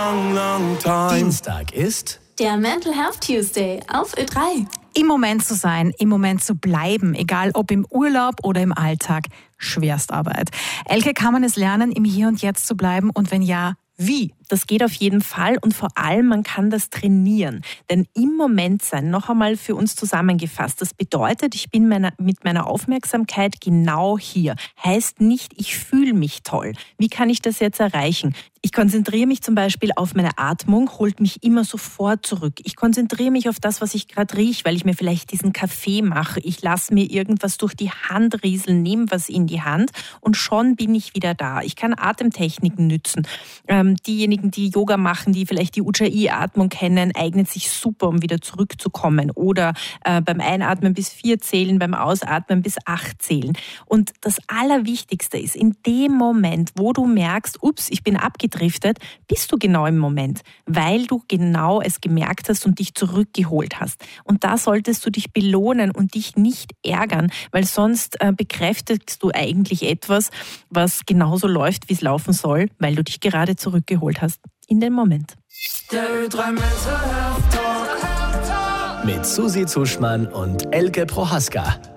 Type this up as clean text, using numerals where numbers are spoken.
long, long time. Dienstag ist der Mental Health Tuesday auf Ö3. Im Moment zu sein, im Moment zu bleiben, egal ob im Urlaub oder im Alltag, Schwerstarbeit. Elke, kann man es lernen, im Hier und Jetzt zu bleiben und wenn ja, wie? Das geht auf jeden Fall und vor allem, man kann das trainieren. Denn im Moment sein, noch einmal für uns zusammengefasst, das bedeutet, ich bin mit meiner Aufmerksamkeit genau hier. Heißt nicht, ich fühle mich toll. Wie kann ich das jetzt erreichen? Ich konzentriere mich zum Beispiel auf meine Atmung, holt mich immer sofort zurück. Ich konzentriere mich auf das, was ich gerade rieche, weil ich mir vielleicht diesen Kaffee mache. Ich lasse mir irgendwas durch die Hand rieseln, nehme was in die Hand und schon bin ich wieder da. Ich kann Atemtechniken nützen. Diejenigen, die Yoga machen, die vielleicht die Ujjayi-Atmung kennen, eignet sich super, um wieder zurückzukommen. Oder beim Einatmen bis 4 zählen, beim Ausatmen bis 8 zählen. Und das Allerwichtigste ist, in dem Moment, wo du merkst, ups, ich bin abgedriftet, bist du genau im Moment, weil du genau es gemerkt hast und dich zurückgeholt hast. Und da solltest du dich belohnen und dich nicht ärgern, weil sonst bekräftigst du eigentlich etwas, was genauso läuft, wie es laufen soll, weil du dich gerade zurückgeholt hast in den Moment. Der Ö3 Mental Health Talk mit Susi Zuschmann und Elke Prohaska.